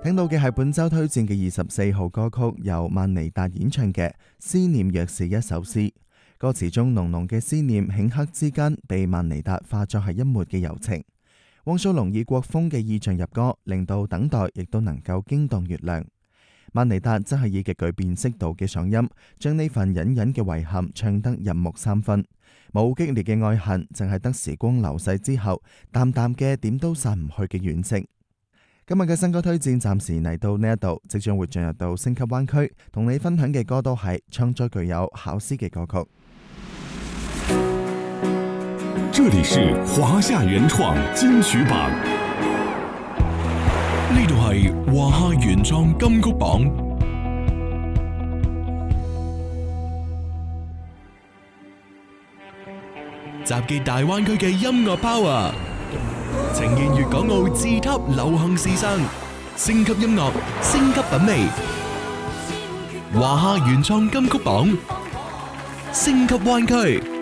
聽到嘅係本周推薦嘅24號歌曲，由曼尼達演唱嘅《思念若是一首詩》。歌詞中濃濃嘅思念，頃刻之間被曼尼達化作係一抹嘅柔情。汪蘇泷以國風嘅意象入歌，令到等待亦都能夠驚動月亮。曼尼達則係以極具辨識度嘅嗓音，將呢份隱隱嘅遺憾唱得入木三分。冇激烈嘅愛恨，淨係得時光流逝之後，淡淡嘅點都散唔去嘅惋惜。今日嘅新歌推薦暫時嚟到呢一度，即將會進入到星級灣區，同你分享嘅歌都係創作具有巧思嘅歌曲。 這裏是華夏原創金曲榜，呢度係華夏原創金曲榜。集結大灣區嘅音樂 power，呈現粵港澳自級流行時尚，星級音樂，星級品味。華夏原創金曲榜，星級灣區。